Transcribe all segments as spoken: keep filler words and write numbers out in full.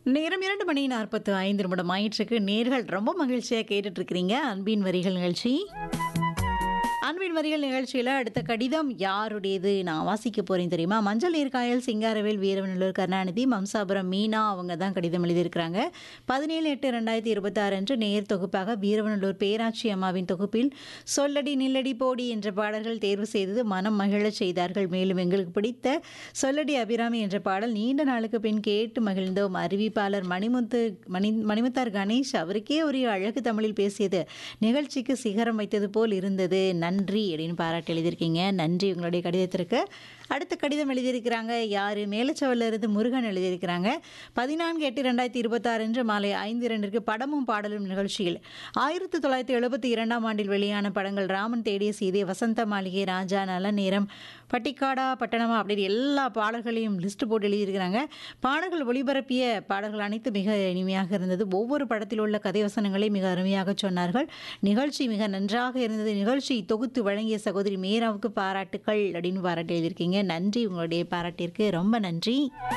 நேரம் இரண்டு மணி நாற்பத்து ஐந்து நிமிடம் ஆயிற்றுக்கு. நேர்கள் ரொம்ப மகிழ்ச்சியா கேட்டுட்டு இருக்கிறீங்க அன்பின் வரிகள் நிகழ்ச்சி. அன்பின் வரிகள் நிகழ்ச்சியில் அடுத்த கடிதம் யாருடையது நான் வாசிக்க போறேன் தெரியுமா? மஞ்சள் நீர்காயல் சிங்காரவேல் வீரவநல்லூர் கருணாநிதி மம்சாபுரம் மீனா அவங்க தான் கடிதம் எழுதியிருக்கிறாங்க. பதினேழு எட்டு ரெண்டாயிரத்தி இருபத்தி ஆறு அன்று நேர் தொகுப்பாக வீரவநல்லூர் பேராட்சி அம்மாவின் தொகுப்பில் சொல்லடி நில்லடி போடி என்ற பாடல்கள் தேர்வு செய்தது மனம் மகிழச் செய்தார்கள். மேலும் எங்களுக்கு பிடித்த சொல்லடி அபிராமி என்ற பாடல் நீண்ட நாளுக்கு பின் கேட்டு மகிழ்ந்தோம். அறிவிப்பாளர் மணிமுத்து மணி மணிமுத்தார் கணேஷ் அவருக்கே ஒரு அழகு தமிழில் பேசியது நிகழ்ச்சிக்கு சிகரம் வைத்தது போல் இருந்தது. நன்றி அப்படின்னு பாராட்டி எழுதியிருக்கீங்க. நன்றி உங்களுடைய கடிதத்திற்கு. அடுத்த கடிதம் எழுதியிருக்கிறாங்க யார்? மேலச்சவல்ல இருந்து முருகன் எழுதியிருக்கிறாங்க. பதினான்கு எட்டு ரெண்டாயிரத்தி இருபத்தாறு அன்று மாலை ஐந்து இரண்டிற்கு படமும் பாடலும் நிகழ்ச்சியில் ஆயிரத்தி தொள்ளாயிரத்தி எழுபத்தி இரண்டாம் ஆண்டில் வெளியான படங்கள் ராமன் தேடிய சீதை, வசந்த மாளிகை, ராஜா, நல்ல நேரம், பட்டிக்காடா பட்டணமா அப்படின்னு எல்லா பாடல்களையும் லிஸ்ட் போட்டு எழுதியிருக்கிறாங்க. பாடல்கள் ஒளிபரப்பிய பாடல்கள் அனைத்து மிக இனிமையாக இருந்தது. ஒவ்வொரு படத்தில் உள்ள கதை வசனங்களை மிக அருமையாக சொன்னார்கள். நிகழ்ச்சி மிக நன்றாக இருந்தது. நிகழ்ச்சி தொகுத்து வழங்கிய சகோதரி மீராவுக்கு பாராட்டுக்கள் அப்படின்னு பாராட்டி எழுதியிருக்கீங்க. நன்றி உங்களுடைய பாராட்டிற்கு. ரொம்ப நன்றி.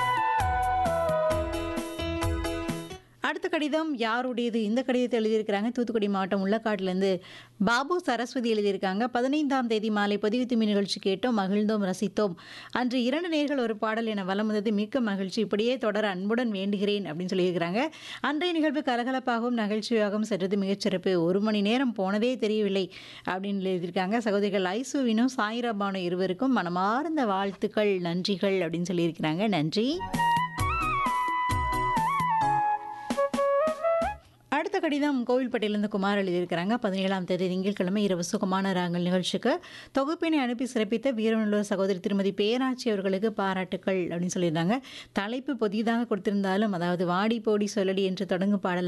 அடுத்த கடிதம் யாருடையது? இந்த கடிதத்தை எழுதியிருக்கிறாங்க தூத்துக்குடி மாவட்டம் உள்ளக்காட்டிலேருந்து பாபு சரஸ்வதி எழுதியிருக்காங்க. பதினைந்தாம் தேதி மாலை பதிவு தும்மி நிகழ்ச்சி கேட்டோம், மகிழ்ந்தோம், ரசித்தோம். அன்று இரண்டு நேர்கள் ஒரு பாடல் என வலம் வந்தது மிக்க மகிழ்ச்சி. இப்படியே தொடர அன்புடன் வேண்டுகிறேன் அப்படின்னு சொல்லியிருக்கிறாங்க. அன்றைய நிகழ்வு கலகலப்பாகவும் நகைச்சுவையாகவும் சென்றது. மிகச்சிறப்பு. ஒரு மணி நேரம் போனதே தெரியவில்லை அப்படின்னு எழுதியிருக்காங்க. சகோதரிகள் ஐசுவினும் சாயிராபானு இருவருக்கும் மனமார்ந்த வாழ்த்துக்கள், நன்றிகள் அப்படின்னு சொல்லியிருக்கிறாங்க. நன்றி. அடுத்த கடிதம் கோவில்பட்டியிலிருந்து குமார் எழுதியிருக்கிறாங்க. பதினேழாம் தேதி திங்கட்கிழமை இரவு சுகமான ராங்கல் நிகழ்ச்சிக்கு தொகுப்பினை அனுப்பி சிறப்பித்த வீரவநல்லூர் சகோதரி திருமதி பேராட்சி அவர்களுக்கு பாராட்டுக்கள் அப்படின்னு சொல்லியிருந்தாங்க. தலைப்பு புதிதாக கொடுத்திருந்தாலும், அதாவது வாடி போடி சொல்லடி என்று தொடங்கும் பாடல்